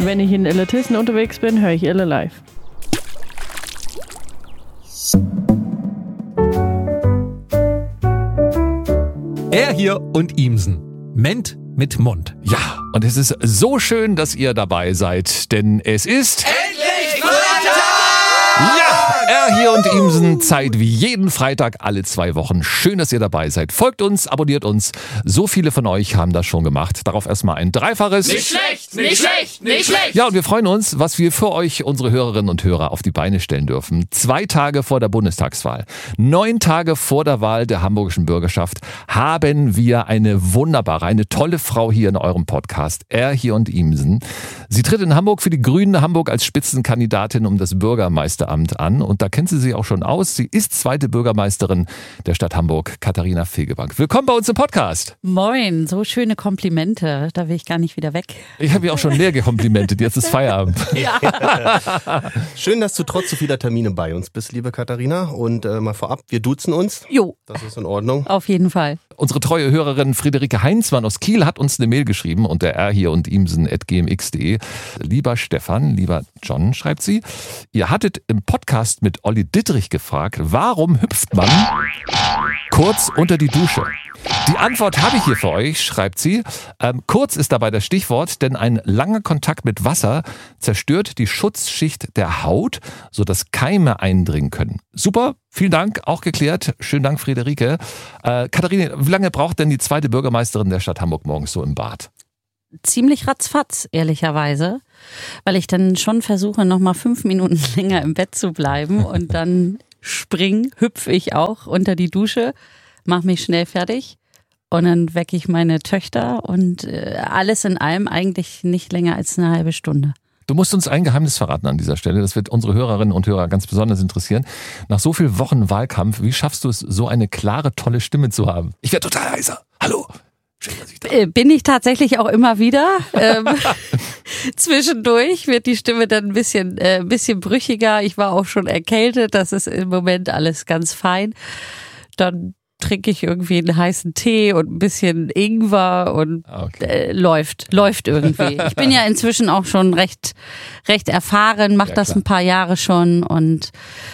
Wenn ich in Illertissen unterwegs bin, höre ich Ille live. Er hier und Ihmsen. Ment mit Mund. Ja, und es ist so schön, dass ihr dabei seid, denn es ist... Endlich Freitag! Ja, er hier und Ihmsen, Zeit wie jeden Freitag alle 2 Wochen. Schön, dass ihr dabei seid. Folgt uns, abonniert uns. So viele von euch haben das schon gemacht. Darauf erstmal ein dreifaches... Nicht schlecht, nicht schlecht, nicht schlecht! Ja, und wir freuen uns, was wir für euch, unsere Hörerinnen und Hörer, auf die Beine stellen dürfen. 2 Tage vor der Bundestagswahl, 9 Tage vor der Wahl der hamburgischen Bürgerschaft, haben wir eine wunderbare, eine tolle Frau hier in eurem Podcast. Er hier und Ihmsen. Sie tritt in Hamburg für die Grünen Hamburg als Spitzenkandidatin um das Bürgermeisteramt an. Und da kennt sie sich auch schon aus. Sie ist 2. Bürgermeisterin der Stadt Hamburg, Katharina Fegebank. Willkommen bei uns im Podcast. Moin, so schöne Komplimente. Da will ich gar nicht wieder weg. Ich habe ja auch schon leer gecomplimentet. Jetzt ist Feierabend. Ja. Schön, dass du trotz so vieler Termine bei uns bist, liebe Katharina. Und mal vorab, wir duzen uns. Jo. Das ist in Ordnung. Auf jeden Fall. Unsere treue Hörerin Friederike Heinzmann aus Kiel hat uns eine Mail geschrieben unter rhierundimsen@gmx.de. Lieber Stefan, lieber John, schreibt sie, ihr hattet im Podcast mit Olli Dittrich gefragt, warum hüpft man kurz unter die Dusche? Die Antwort habe ich hier für euch, schreibt sie. Kurz ist dabei das Stichwort, denn ein langer Kontakt mit Wasser zerstört die Schutzschicht der Haut, sodass Keime eindringen können. Super, vielen Dank, auch geklärt. Schönen Dank, Friederike. Katharina, wie lange braucht denn die 2. Bürgermeisterin der Stadt Hamburg morgens so im Bad? Ziemlich ratzfatz, ehrlicherweise, weil ich dann schon versuche, nochmal 5 Minuten länger im Bett zu bleiben und dann hüpfe ich auch unter die Dusche, mache mich schnell fertig und dann wecke ich meine Töchter und alles in allem eigentlich nicht länger als eine halbe Stunde. Du musst uns ein Geheimnis verraten an dieser Stelle. Das wird unsere Hörerinnen und Hörer ganz besonders interessieren. Nach so vielen Wochen Wahlkampf, wie schaffst du es, so eine klare, tolle Stimme zu haben? Ich werde total heiser. Hallo. Schön, dass ich da bin. Bin ich tatsächlich auch immer wieder. Zwischendurch wird die Stimme dann ein bisschen brüchiger. Ich war auch schon erkältet. Das ist im Moment alles ganz fein. Dann trinke ich irgendwie einen heißen Tee und ein bisschen Ingwer und läuft irgendwie. Ich bin ja inzwischen auch schon recht erfahren, mache das ein paar Jahre schon und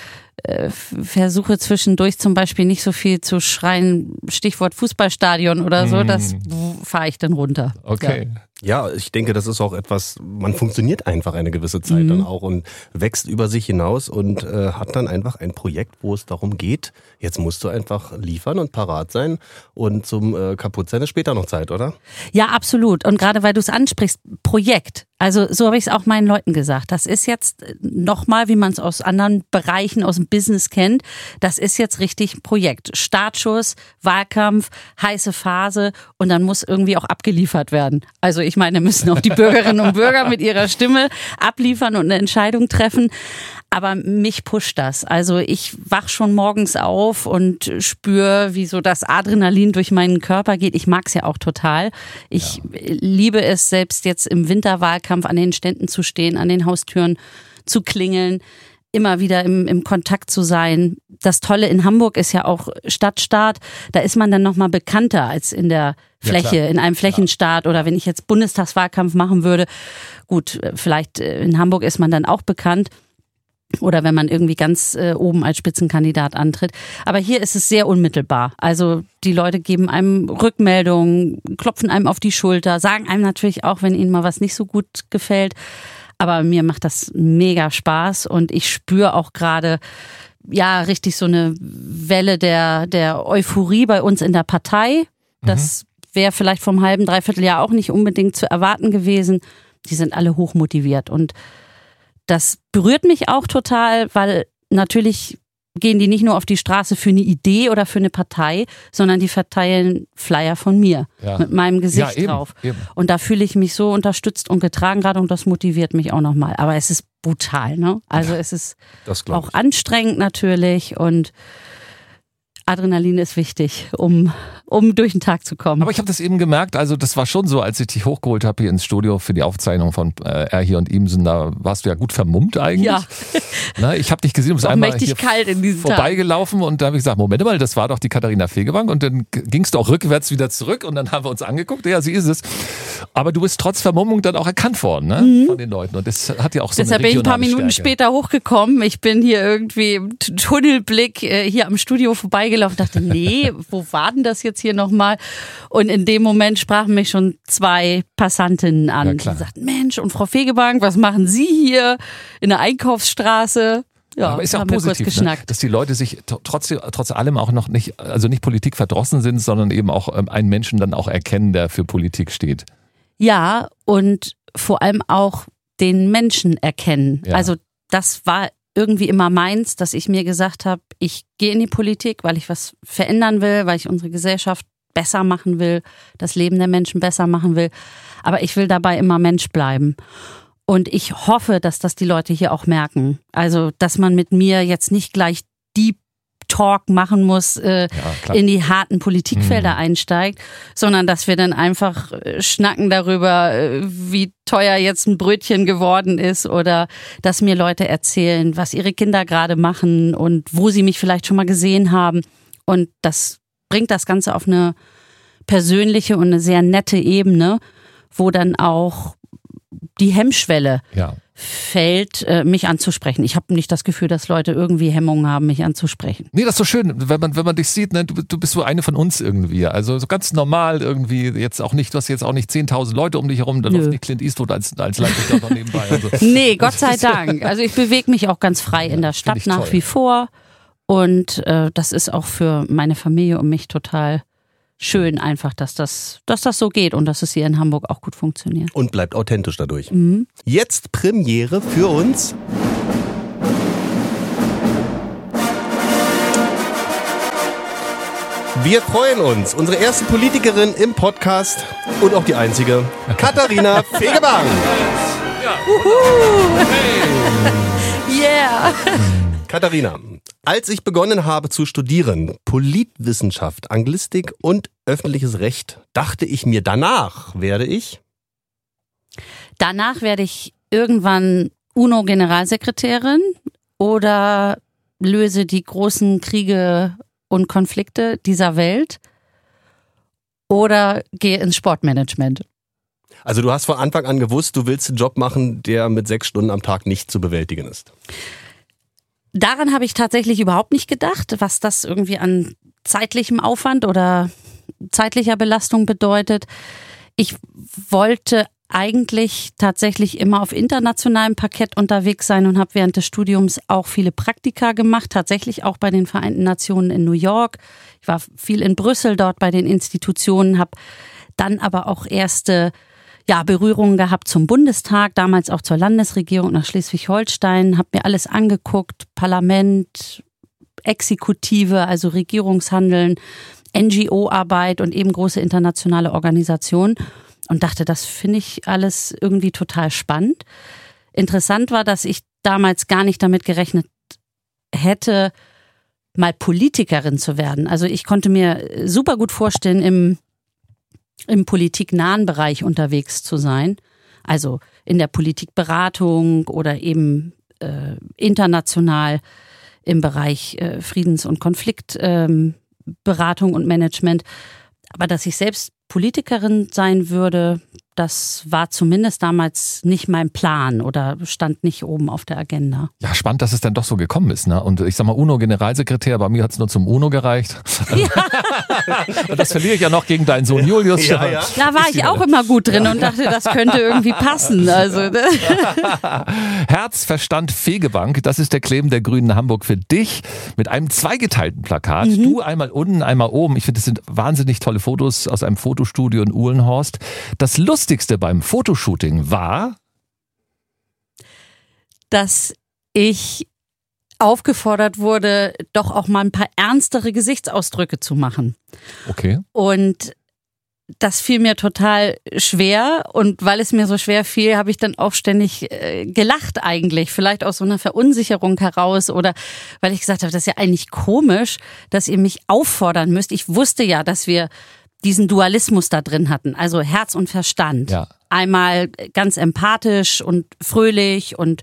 versuche zwischendurch zum Beispiel nicht so viel zu schreien, Stichwort Fußballstadion oder so, das fahre ich dann runter. Okay. Ja, ich denke, das ist auch etwas, man funktioniert einfach eine gewisse Zeit dann auch und wächst über sich hinaus und hat dann einfach ein Projekt, wo es darum geht, jetzt musst du einfach liefern und parat sein und zum Kaputtsein ist später noch Zeit, oder? Ja, absolut. Und gerade weil du es ansprichst, Projekt. Also so habe ich es auch meinen Leuten gesagt. Das ist jetzt nochmal, wie man es aus anderen Bereichen, aus dem Business kennt, das ist jetzt richtig ein Projekt. Startschuss, Wahlkampf, heiße Phase und dann muss irgendwie auch abgeliefert werden. Also ich meine, müssen auch die Bürgerinnen und Bürger mit ihrer Stimme abliefern und eine Entscheidung treffen. Aber mich pusht das. Also ich wach schon morgens auf und spüre, wie so das Adrenalin durch meinen Körper geht. Ich mag es ja auch total. Ich liebe es, selbst jetzt im Winterwahlkampf an den Ständen zu stehen, an den Haustüren zu klingeln, immer wieder im Kontakt zu sein. Das Tolle in Hamburg ist ja auch Stadtstaat. Da ist man dann nochmal bekannter als in der Fläche, in einem Flächenstaat oder wenn ich jetzt Bundestagswahlkampf machen würde. Gut, vielleicht in Hamburg ist man dann auch bekannt. Oder wenn man irgendwie ganz oben als Spitzenkandidat antritt. Aber hier ist es sehr unmittelbar. Also die Leute geben einem Rückmeldungen, klopfen einem auf die Schulter, sagen einem natürlich auch, wenn ihnen mal was nicht so gut gefällt. Aber mir macht das mega Spaß und ich spüre auch gerade, ja, richtig so eine Welle der Euphorie bei uns in der Partei. Das wäre vielleicht vom halben, dreiviertel Jahr auch nicht unbedingt zu erwarten gewesen. Die sind alle hochmotiviert und das berührt mich auch total, weil natürlich gehen die nicht nur auf die Straße für eine Idee oder für eine Partei, sondern die verteilen Flyer von mir mit meinem Gesicht drauf. Eben. Und da fühle ich mich so unterstützt und getragen gerade und das motiviert mich auch nochmal. Aber es ist brutal, ne? Also es ist auch anstrengend natürlich und Adrenalin ist wichtig, um durch den Tag zu kommen. Aber ich habe das eben gemerkt, also das war schon so, als ich dich hochgeholt habe hier ins Studio für die Aufzeichnung von Er hier und Ihmsen, da warst du ja gut vermummt eigentlich. Ja. Na, ich habe dich gesehen, du bist einmal hier kalt in diesem vorbeigelaufen und da habe ich gesagt, Moment mal, das war doch die Katharina Fegebank und dann gingst du auch rückwärts wieder zurück und dann haben wir uns angeguckt, ja, sie ist es. Aber du bist trotz Vermummung dann auch erkannt worden, ne? Von den Leuten und das hat ja auch so Deshalb eine regionale bin ich ein paar Minuten Stärke. später hochgekommen. Ich bin hier irgendwie im Tunnelblick hier am Studio vorbeigelaufen, dachte, nee, wo war denn das jetzt hier nochmal? Und in dem Moment sprachen mich schon 2 Passantinnen an. Die sagten, Mensch, und Frau Fegebank, was machen Sie hier in der Einkaufsstraße? Ja, aber ist ja auch haben wir kurz positiv, ne? geschnackt. Dass die Leute sich trotz allem auch noch nicht, also nicht Politik verdrossen sind, sondern eben auch einen Menschen dann auch erkennen, der für Politik steht. Ja, und vor allem auch den Menschen erkennen. Ja. Also das war irgendwie immer meins, dass ich mir gesagt habe, ich gehe in die Politik, weil ich was verändern will, weil ich unsere Gesellschaft besser machen will, das Leben der Menschen besser machen will. Aber ich will dabei immer Mensch bleiben. Und ich hoffe, dass das die Leute hier auch merken. Also, dass man mit mir jetzt nicht gleich Deep Talk machen muss, in die harten Politikfelder einsteigt, sondern dass wir dann einfach schnacken darüber, wie teuer jetzt ein Brötchen geworden ist oder dass mir Leute erzählen, was ihre Kinder gerade machen und wo sie mich vielleicht schon mal gesehen haben. Und das bringt das Ganze auf eine persönliche und eine sehr nette Ebene, wo dann auch die Hemmschwelle fällt, mich anzusprechen. Ich habe nicht das Gefühl, dass Leute irgendwie Hemmungen haben, mich anzusprechen. Nee, das ist so schön, wenn man dich sieht, ne, du bist so eine von uns irgendwie. Also so ganz normal irgendwie, jetzt auch nicht, du hast jetzt auch nicht 10.000 Leute um dich herum, dann läuft nicht Clint Eastwood als Leibwächter noch nebenbei. Also. Nee, Gott sei Dank. Also ich bewege mich auch ganz frei in der Stadt nach wie vor und das ist auch für meine Familie und mich total schön einfach, dass das so geht und dass es hier in Hamburg auch gut funktioniert. Und bleibt authentisch dadurch. Jetzt Premiere für uns. Wir freuen uns. Unsere erste Politikerin im Podcast und auch die einzige, Katharina Fegebank. Yeah! Katharina, als ich begonnen habe zu studieren, Politwissenschaft, Anglistik und öffentliches Recht, dachte ich mir, danach werde ich irgendwann UNO-Generalsekretärin oder löse die großen Kriege und Konflikte dieser Welt oder gehe ins Sportmanagement. Also du hast von Anfang an gewusst, du willst einen Job machen, der mit 6 Stunden am Tag nicht zu bewältigen ist. Daran habe ich tatsächlich überhaupt nicht gedacht, was das irgendwie an zeitlichem Aufwand oder zeitlicher Belastung bedeutet. Ich wollte eigentlich tatsächlich immer auf internationalem Parkett unterwegs sein und habe während des Studiums auch viele Praktika gemacht, tatsächlich auch bei den Vereinten Nationen in New York. Ich war viel in Brüssel dort bei den Institutionen, habe dann aber auch erste Berührungen gehabt zum Bundestag, damals auch zur Landesregierung nach Schleswig-Holstein, habe mir alles angeguckt, Parlament, Exekutive, also Regierungshandeln, NGO-Arbeit und eben große internationale Organisationen und dachte, das finde ich alles irgendwie total spannend. Interessant war, dass ich damals gar nicht damit gerechnet hätte, mal Politikerin zu werden. Also ich konnte mir super gut vorstellen, im politiknahen Bereich unterwegs zu sein, also in der Politikberatung oder eben international im Bereich Friedens- und Konfliktberatung und Management. Aber dass ich selbst Politikerin sein würde, das war zumindest damals nicht mein Plan oder stand nicht oben auf der Agenda. Ja, spannend, dass es dann doch so gekommen ist, ne? Und ich sag mal, UNO-Generalsekretär, bei mir hat es nur zum UNO gereicht. Ja. Und das verliere ich ja noch gegen deinen Sohn Julius. Ja. Da war ich auch immer gut drin und dachte, das könnte irgendwie passen. Also. Herz, Verstand, Fegebank, das ist der Claim der Grünen Hamburg für dich mit einem zweigeteilten Plakat. Du einmal unten, einmal oben. Ich finde, das sind wahnsinnig tolle Fotos aus einem Fotostudio in Uhlenhorst. Das Lustigste beim Fotoshooting war, dass ich aufgefordert wurde, doch auch mal ein paar ernstere Gesichtsausdrücke zu machen. Okay. Und das fiel mir total schwer und weil es mir so schwer fiel, habe ich dann auch ständig gelacht eigentlich. Vielleicht aus so einer Verunsicherung heraus oder weil ich gesagt habe, das ist ja eigentlich komisch, dass ihr mich auffordern müsst. Ich wusste ja, dass wir diesen Dualismus da drin hatten, also Herz und Verstand. Ja. Einmal ganz empathisch und fröhlich und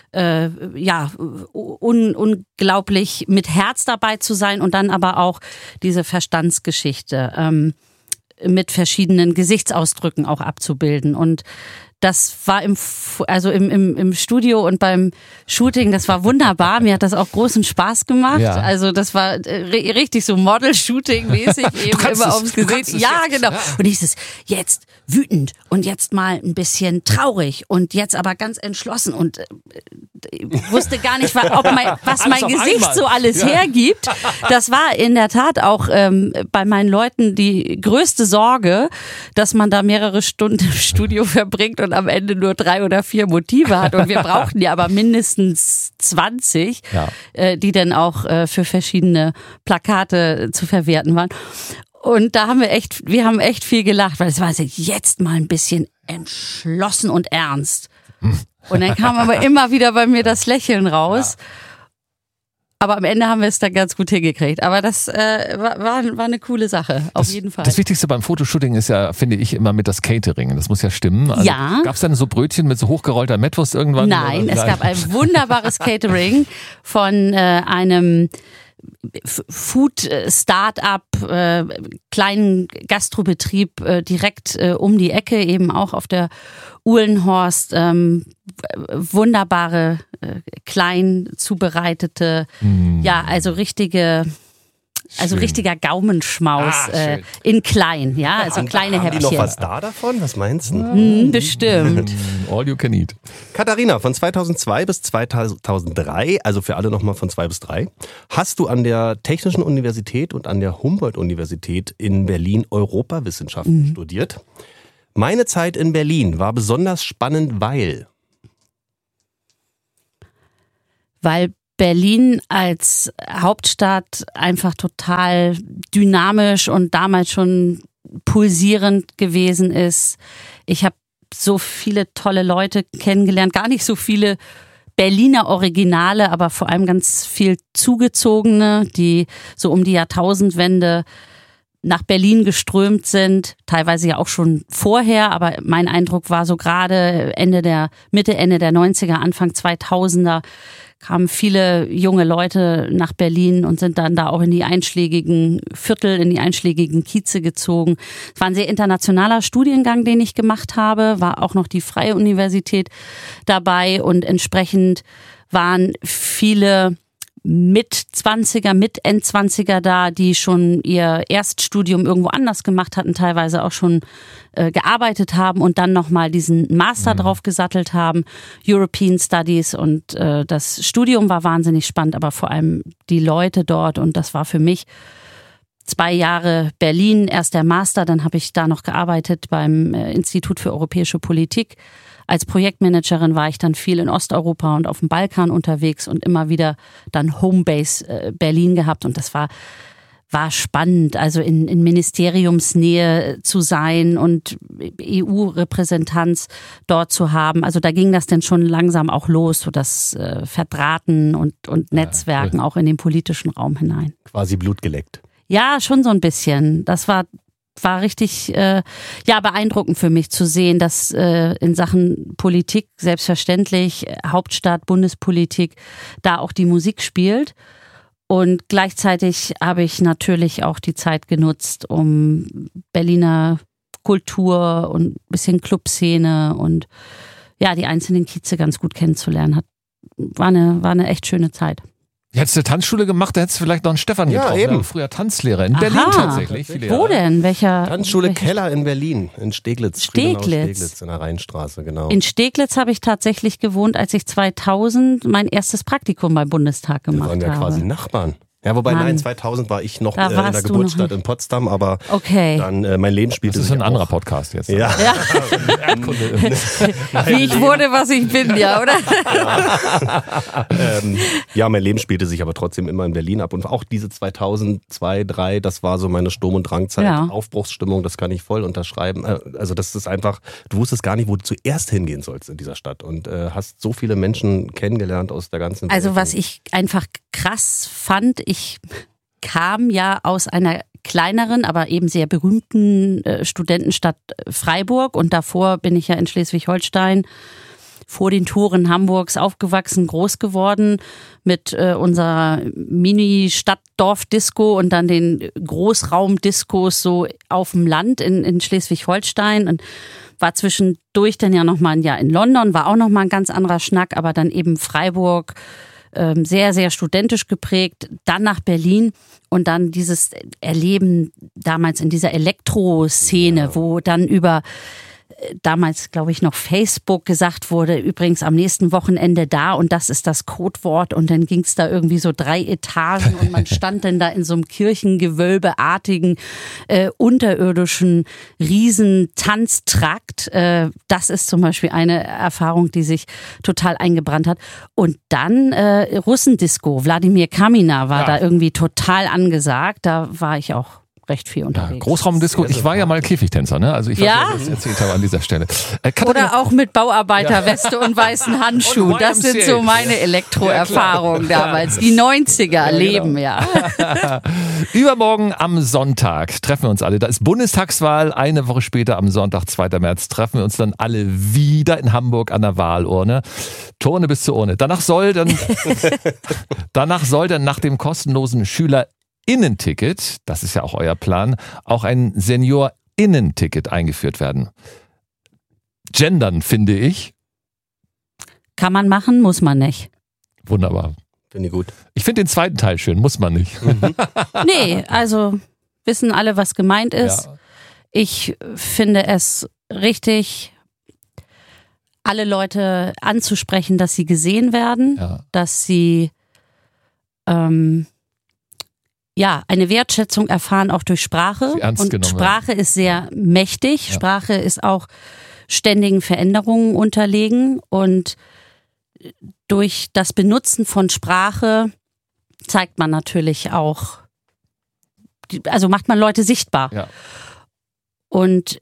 unglaublich mit Herz dabei zu sein und dann aber auch diese Verstandsgeschichte mit verschiedenen Gesichtsausdrücken auch abzubilden. Und das war im Studio und beim Shooting, das war wunderbar. Mir hat das auch großen Spaß gemacht. Ja. Also das war richtig so Model-Shooting-mäßig eben immer aufs Gesicht. Ja, genau. Ja. Und ich jetzt wütend und jetzt mal ein bisschen traurig und jetzt aber ganz entschlossen und wusste gar nicht, was mein Gesicht so alles hergibt. Das war in der Tat auch bei meinen Leuten die größte Sorge, dass man da mehrere Stunden im Studio verbringt und am Ende nur 3 oder 4 Motive hat. Und wir brauchten ja aber mindestens 20, die dann auch für verschiedene Plakate zu verwerten waren. Und da haben wir haben echt viel gelacht, weil es war jetzt mal ein bisschen entschlossen und ernst. Und dann kam aber immer wieder bei mir das Lächeln raus. Ja. Aber am Ende haben wir es dann ganz gut hingekriegt. Aber das war eine coole Sache, auf jeden Fall. Das Wichtigste beim Fotoshooting ist ja, finde ich, immer mit das Catering. Das muss ja stimmen. Also, ja. Gab es dann so Brötchen mit so hochgerollter Mettwurst irgendwann? Nein, es gab ein wunderbares Catering von einem Food-Start-up, kleinen Gastrobetrieb direkt um die Ecke, eben auch auf der Uhlenhorst. Wunderbare, klein zubereitete, richtiger Gaumenschmaus in klein, ja, also kleine Häppchen. Haben die noch was da davon? Was meinst du? Bestimmt. All you can eat. Katharina, von 2002 bis 2003, also für alle nochmal von 2 bis 3, hast du an der Technischen Universität und an der Humboldt-Universität in Berlin Europawissenschaften studiert. Meine Zeit in Berlin war besonders spannend, weil Berlin als Hauptstadt einfach total dynamisch und damals schon pulsierend gewesen ist. Ich habe so viele tolle Leute kennengelernt, gar nicht so viele Berliner Originale, aber vor allem ganz viel Zugezogene, die so um die Jahrtausendwende nach Berlin geströmt sind, teilweise ja auch schon vorher, aber mein Eindruck war so gerade Ende der 90er, Anfang 2000er kamen viele junge Leute nach Berlin und sind dann da auch in die einschlägigen Viertel, in die einschlägigen Kieze gezogen. Es war ein sehr internationaler Studiengang, den ich gemacht habe, war auch noch die Freie Universität dabei und entsprechend waren viele Mit-20er, Mit-End-20er da, die schon ihr Erststudium irgendwo anders gemacht hatten, teilweise auch schon gearbeitet haben und dann nochmal diesen Master drauf gesattelt haben, European Studies, und das Studium war wahnsinnig spannend, aber vor allem die Leute dort, und das war für mich 2 Jahre Berlin, erst der Master, dann habe ich da noch gearbeitet beim Institut für Europäische Politik. Als Projektmanagerin war ich dann viel in Osteuropa und auf dem Balkan unterwegs und immer wieder dann Homebase Berlin gehabt, und das war spannend, also in Ministeriumsnähe zu sein und EU-Repräsentanz dort zu haben. Also da ging das dann schon langsam auch los, so das Verdrahten und Netzwerken auch in den politischen Raum hinein. Quasi Blut geleckt. Ja, schon so ein bisschen. Das war richtig beeindruckend für mich zu sehen, dass in Sachen Politik selbstverständlich Hauptstadt, Bundespolitik da auch die Musik spielt. Und gleichzeitig habe ich natürlich auch die Zeit genutzt, um Berliner Kultur und ein bisschen Clubszene und ja, die einzelnen Kieze ganz gut kennenzulernen. War eine echt schöne Zeit. Hättest du Tanzschule gemacht, da hättest du vielleicht noch einen Stefan getroffen. Eben. Früher Tanzlehrer in Berlin tatsächlich. Wo denn? Tanzschule Keller in Berlin, in Steglitz. Steglitz in der Rheinstraße, genau. In Steglitz habe ich tatsächlich gewohnt, als ich 2000 mein erstes Praktikum beim Bundestag gemacht habe. Wir waren ja quasi Nachbarn. Ja, wobei, Mann. nein, 2000 war ich noch Da in der warst du Geburtsstadt noch in Potsdam, aber Okay. dann mein Leben Das spielte ist sich ein auch. anderer Podcast jetzt. Ja. Ja. Wie ich wurde, was ich bin, ja, oder? Ja, mein Leben spielte sich aber trotzdem immer in Berlin ab. Und auch diese 2002, 2003, das war so meine Sturm- und Drangzeit. Ja. Aufbruchsstimmung, das kann ich voll unterschreiben. Also das ist einfach, du wusstest gar nicht, wo du zuerst hingehen sollst in dieser Stadt. Und hast so viele Menschen kennengelernt aus der ganzen Welt. Also was ich einfach krass fand, ich kam ja aus einer kleineren, aber eben sehr berühmten Studentenstadt Freiburg und davor bin ich ja in Schleswig-Holstein vor den Toren Hamburgs aufgewachsen, groß geworden mit unserer Mini-Stadt-Dorf-Disco und dann den Großraum-Diskos so auf dem Land in Schleswig-Holstein und war zwischendurch dann ja nochmal ein Jahr in London, war auch nochmal ein ganz anderer Schnack, aber dann eben Freiburg, sehr, sehr studentisch geprägt, dann nach Berlin und dann dieses Erleben damals in dieser Elektro-Szene, wo dann über damals, glaube ich, noch Facebook gesagt wurde, übrigens am nächsten Wochenende da und das ist das Codewort und dann ging es da irgendwie so 3 Etagen und man stand dann da in so einem kirchengewölbeartigen, unterirdischen Riesentanztrakt. Das ist zum Beispiel eine Erfahrung, die sich total eingebrannt hat. Und dann Russendisco, Wladimir Kamina war da irgendwie total angesagt, da war ich auch recht viel unterwegs. Ja, Großraumdisco. Ich war ja mal Käfigtänzer, ne? Also ich weiß Ja? nicht, ob ich das erzählt habe an dieser Stelle. Oder auch mit Bauarbeiterweste und weißen Handschuhen. Und Das sind YMCA. so meine Elektroerfahrungen damals. Die 90er leben, ja. Übermorgen am Sonntag treffen wir uns alle. Da ist Bundestagswahl. Eine Woche später am Sonntag, 2. März, treffen wir uns dann alle wieder in Hamburg an der Wahlurne. Turne bis zur Urne. Danach soll dann nach dem kostenlosen SchülerInnen-Ticket, das ist ja auch euer Plan, auch ein SeniorInnen-Ticket eingeführt werden. Gendern, finde ich. Kann man machen, muss man nicht. Wunderbar. Finde ich gut. Ich finde den zweiten Teil schön, muss man nicht. Nee, also wissen alle, was gemeint ist. Ja. Ich finde es richtig, alle Leute anzusprechen, dass sie gesehen werden, Ja. dass sie eine Wertschätzung erfahren, auch durch Sprache. Sie ernst Und genommen Sprache ist sehr mächtig. Ja. Sprache ist auch ständigen Veränderungen unterlegen. Und durch das Benutzen von Sprache zeigt man natürlich auch, also macht man Leute sichtbar. Ja. Und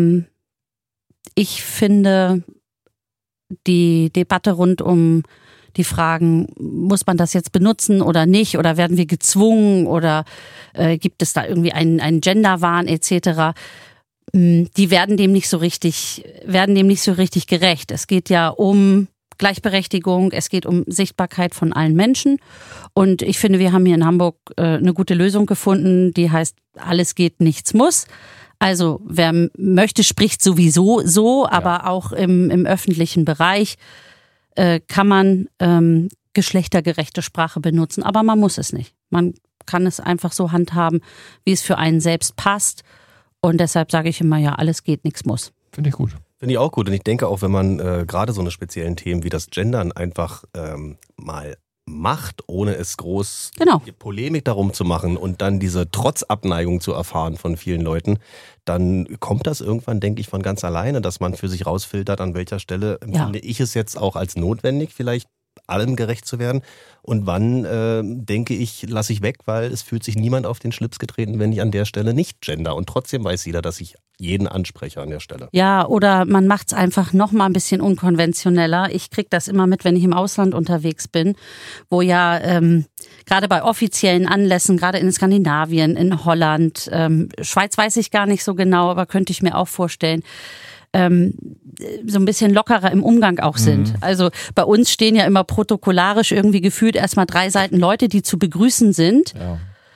ich finde die Debatte rund um die Fragen, muss man das jetzt benutzen oder nicht, oder werden wir gezwungen, oder gibt es da irgendwie einen Genderwahn etc., die werden dem nicht so richtig gerecht. Es geht ja um Gleichberechtigung, es geht um Sichtbarkeit von allen Menschen. Und ich finde, wir haben hier in Hamburg eine gute Lösung gefunden, die heißt, alles geht, nichts muss. Also wer möchte, spricht sowieso so, aber auch im öffentlichen Bereich kann man geschlechtergerechte Sprache benutzen, aber man muss es nicht. Man kann es einfach so handhaben, wie es für einen selbst passt. Und deshalb sage ich immer, ja, alles geht, nichts muss. Finde ich gut. Finde ich auch gut. Und ich denke auch, wenn man gerade so eine speziellen Themen wie das Gendern einfach mal macht, ohne es groß Polemik darum zu machen und dann diese Trotzabneigung zu erfahren von vielen Leuten, dann kommt das irgendwann, denke ich, von ganz alleine, dass man für sich rausfiltert, an welcher Stelle empfinde ich es jetzt auch als notwendig, vielleicht allem gerecht zu werden. Und wann denke ich, lasse ich weg, weil es fühlt sich niemand auf den Schlips getreten, wenn ich an der Stelle nicht gender. Und trotzdem weiß jeder, dass ich jeden anspreche an der Stelle. Ja, oder man macht es einfach noch mal ein bisschen unkonventioneller. Ich kriege das immer mit, wenn ich im Ausland unterwegs bin, wo ja gerade bei offiziellen Anlässen, gerade in Skandinavien, in Holland, Schweiz weiß ich gar nicht so genau, aber könnte ich mir auch vorstellen, so ein bisschen lockerer im Umgang auch sind. Also bei uns stehen ja immer protokollarisch irgendwie gefühlt erstmal 3 Seiten Leute, die zu begrüßen sind. Ja.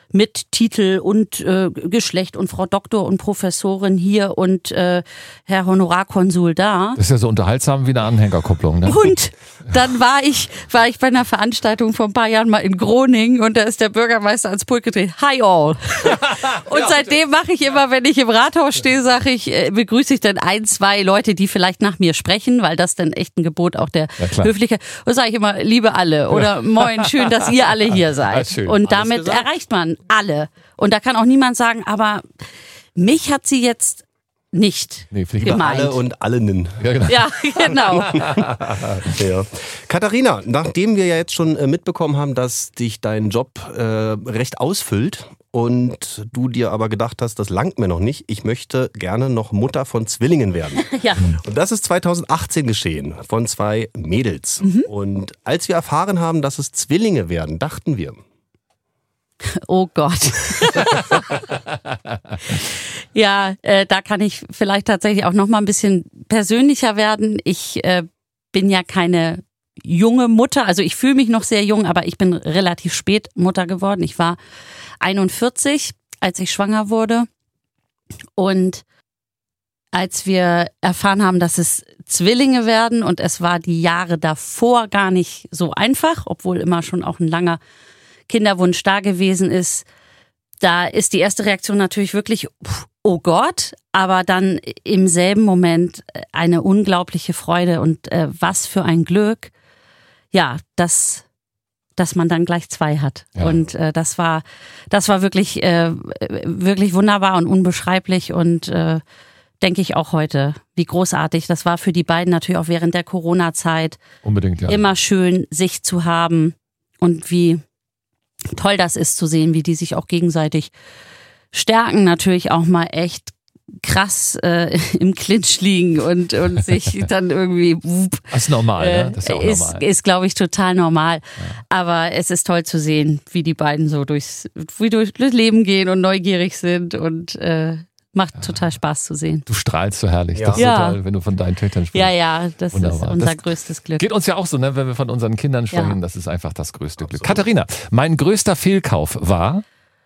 mit Titel und Geschlecht und Frau Doktor und Professorin hier und Herr Honorarkonsul da. Das ist ja so unterhaltsam wie eine Anhängerkupplung, ne? Und dann war ich bei einer Veranstaltung vor ein paar Jahren mal in Groningen und da ist der Bürgermeister ans Pult gedreht. Hi all. Und seitdem mache ich immer, wenn ich im Rathaus stehe, begrüße ich dann 1, 2 Leute, die vielleicht nach mir sprechen, weil das dann echt ein Gebot auch der Höflichkeit. Und sage ich immer, liebe alle oder moin, schön, dass ihr alle hier seid. Schön. Und damit erreicht man alle. Und da kann auch niemand sagen, aber mich hat sie jetzt nicht gemeint. Alle und allen. Ja, genau. Ja, genau. Ja. Katharina, nachdem wir ja jetzt schon mitbekommen haben, dass dich dein Job recht ausfüllt und du dir aber gedacht hast, das langt mir noch nicht, ich möchte gerne noch Mutter von Zwillingen werden. Ja. Und das ist 2018 geschehen, von 2 Mädels. Und als wir erfahren haben, dass es Zwillinge werden, dachten wir, oh Gott. Ja, da kann ich vielleicht tatsächlich auch noch mal ein bisschen persönlicher werden. Ich bin ja keine junge Mutter, also ich fühle mich noch sehr jung, aber ich bin relativ spät Mutter geworden. Ich war 41, als ich schwanger wurde. Und als wir erfahren haben, dass es Zwillinge werden und es war die Jahre davor gar nicht so einfach, obwohl immer schon auch ein langer Kinderwunsch da gewesen ist, da ist die erste Reaktion natürlich wirklich, oh Gott, aber dann im selben Moment eine unglaubliche Freude und was für ein Glück, ja, dass man dann gleich 2 hat. Ja. Und das war wirklich, wirklich wunderbar und unbeschreiblich und denke ich auch heute, wie großartig. Das war für die beiden natürlich auch während der Corona-Zeit unbedingt, ja. Immer schön, sich zu haben und wie toll das ist zu sehen, wie die sich auch gegenseitig stärken, natürlich auch mal echt krass im Clinch liegen und sich dann irgendwie... Das ist normal, ne? Das ist ja auch normal. Ist glaube ich, total normal. Ja. Aber es ist toll zu sehen, wie die beiden so durchs Leben gehen und neugierig sind und macht total Spaß zu sehen. Du strahlst so herrlich. Ja. Das ist so toll, wenn du von deinen Töchtern sprichst. Ja, das wunderbar. Ist unser größtes Glück. Geht uns ja auch so, ne, wenn wir von unseren Kindern sprechen. Das ist einfach das größte Glück. Katharina, mein größter Fehlkauf war?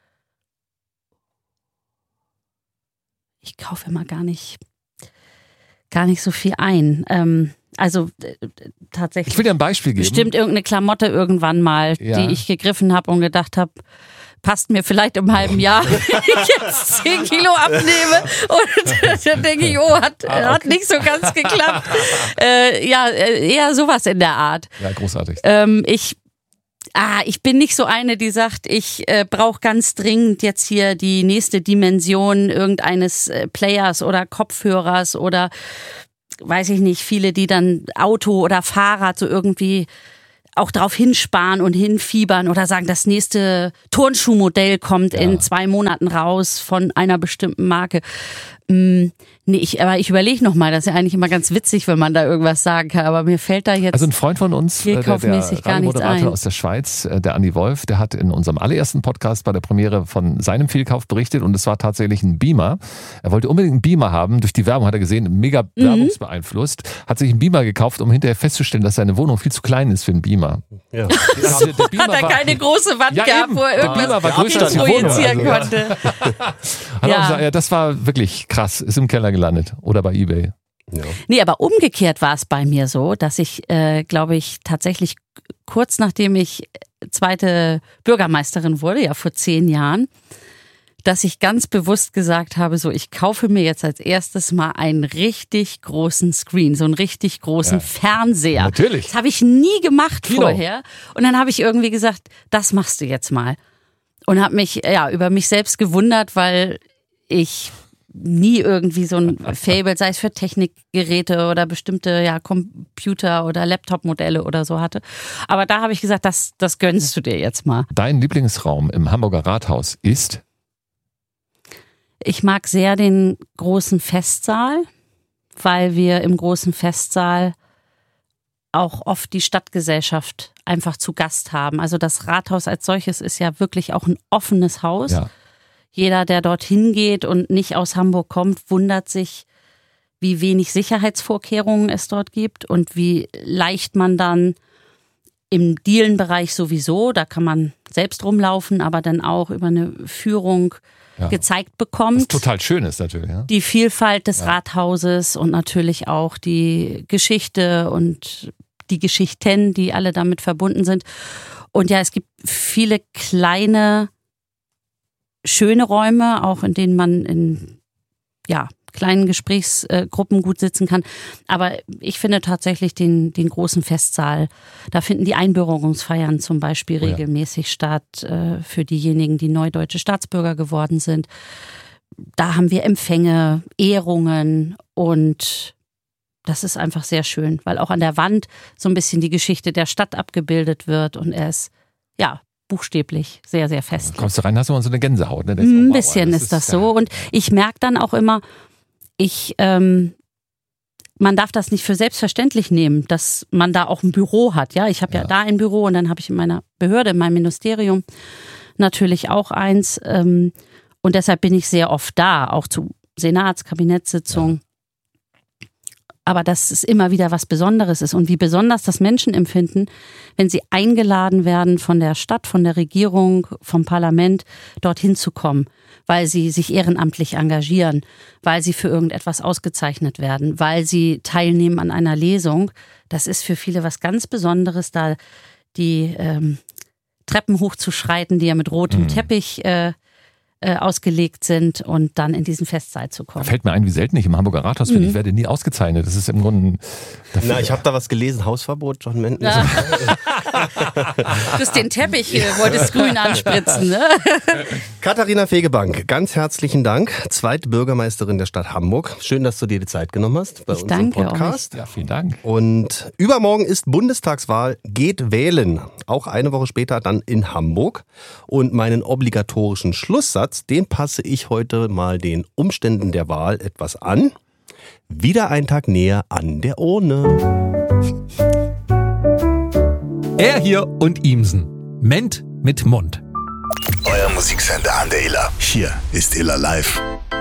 Ich kaufe immer gar nicht so viel ein. Also tatsächlich. Ich will dir ein Beispiel geben. Bestimmt irgendeine Klamotte irgendwann mal, die ich gegriffen habe und gedacht habe, passt mir vielleicht im halben Jahr, wenn ich jetzt 10 Kilo abnehme. Und dann denke ich, hat nicht so ganz geklappt. Eher sowas in der Art. Ja, großartig. Ich bin nicht so eine, die sagt, ich brauche ganz dringend jetzt hier die nächste Dimension irgendeines Players oder Kopfhörers oder weiß ich nicht, viele, die dann Auto oder Fahrrad so irgendwie auch drauf hinsparen und hinfiebern oder sagen, das nächste Turnschuhmodell kommt in 2 Monaten raus von einer bestimmten Marke. Aber ich überlege nochmal, das ist ja eigentlich immer ganz witzig, wenn man da irgendwas sagen kann, aber mir fällt da jetzt also ein Freund von uns, der Radiomoderator aus der Schweiz, der Andi Wolf, der hat in unserem allerersten Podcast bei der Premiere von seinem Fehlkauf berichtet und es war tatsächlich ein Beamer. Er wollte unbedingt einen Beamer haben, durch die Werbung hat er gesehen, mega werbungsbeeinflusst, hat sich einen Beamer gekauft, um hinterher festzustellen, dass seine Wohnung viel zu klein ist für einen Beamer. Ja. Hat er keine große Wand gehabt, wo er irgendwas projizieren konnte. Das war wirklich krass, ist im Keller gelandet oder bei eBay. Ja. Nee, aber umgekehrt war es bei mir so, dass ich, glaube ich, tatsächlich kurz nachdem ich zweite Bürgermeisterin wurde, ja vor 10 Jahren, dass ich ganz bewusst gesagt habe, so ich kaufe mir jetzt als erstes mal einen richtig großen Screen, so einen richtig großen Fernseher. Natürlich. Das habe ich nie gemacht vorher. Und dann habe ich irgendwie gesagt, das machst du jetzt mal. Und habe mich über mich selbst gewundert, weil ich nie irgendwie so ein Faible, sei es für Technikgeräte oder bestimmte Computer- oder Laptop-Modelle oder so hatte. Aber da habe ich gesagt, das gönnst du dir jetzt mal. Dein Lieblingsraum im Hamburger Rathaus ist? Ich mag sehr den großen Festsaal, weil wir im großen Festsaal auch oft die Stadtgesellschaft einfach zu Gast haben. Also das Rathaus als solches ist ja wirklich auch ein offenes Haus. Ja. Jeder, der dorthin geht und nicht aus Hamburg kommt, wundert sich, wie wenig Sicherheitsvorkehrungen es dort gibt und wie leicht man dann im Dielenbereich sowieso, da kann man selbst rumlaufen, aber dann auch über eine Führung gezeigt bekommt. Was total schön ist natürlich. Ja? Die Vielfalt des Rathauses und natürlich auch die Geschichte und die Geschichten, die alle damit verbunden sind. Und ja, es gibt viele kleine, schöne Räume, auch in denen man in kleinen Gesprächsgruppen gut sitzen kann. Aber ich finde tatsächlich den großen Festsaal, da finden die Einbürgerungsfeiern zum Beispiel regelmäßig statt für diejenigen, die neu deutsche Staatsbürger geworden sind. Da haben wir Empfänge, Ehrungen und das ist einfach sehr schön, weil auch an der Wand so ein bisschen die Geschichte der Stadt abgebildet wird und er ist, buchstäblich sehr, sehr fest. Kommst du rein, hast du mal so eine Gänsehaut. Ne? Ein bisschen ist das so und ich merke dann auch immer, man darf das nicht für selbstverständlich nehmen, dass man da auch ein Büro hat. Ja, ich habe ja da ein Büro und dann habe ich in meiner Behörde, in meinem Ministerium natürlich auch eins. Und deshalb bin ich sehr oft da, auch zu Kabinettssitzungen. Aber dass es immer wieder was Besonderes ist und wie besonders das Menschen empfinden, wenn sie eingeladen werden von der Stadt, von der Regierung, vom Parlament, dorthin zu kommen, weil sie sich ehrenamtlich engagieren, weil sie für irgendetwas ausgezeichnet werden, weil sie teilnehmen an einer Lesung. Das ist für viele was ganz Besonderes, da die Treppen hochzuschreiten, die ja mit rotem Teppich ausgelegt sind und dann in diesen Festsaal zu kommen. Da fällt mir ein, wie selten ich im Hamburger Rathaus bin. Ich werde nie ausgezeichnet. Das ist im Grunde... Ich habe da was gelesen. Hausverbot, John Menten. Ja. Du hast den Teppich, wolltest grün anspritzen, ne? Katharina Fegebank, ganz herzlichen Dank. Zweitbürgermeisterin der Stadt Hamburg. Schön, dass du dir die Zeit genommen hast bei unserem Podcast. Ja, vielen Dank. Und übermorgen ist Bundestagswahl. Geht wählen. Auch eine Woche später dann in Hamburg. Und meinen obligatorischen Schlusssatz, den passe ich heute mal den Umständen der Wahl etwas an. Wieder ein Tag näher an der Urne. Er hier und Imsen. Ment mit Mund. Euer Musiksender an der Iller. Hier ist Iller Live.